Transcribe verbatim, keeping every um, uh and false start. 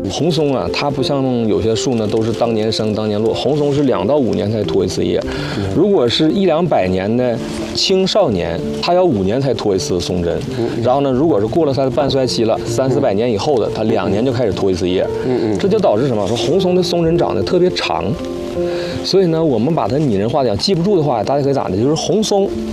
红松啊，它不像有些树呢都是当年生当年落，红松是两到五年才脱一次叶。如果是一两百年的青少年，它要五年才脱一次松针。然后呢，如果是过了它的半衰期了，三四百年以后的，它两年就开始脱一次叶。嗯嗯，这就导致什么？说红松的松针长得特别长。所以呢，我们把它拟人化讲，记不住的话，大家可以咋的？就是红松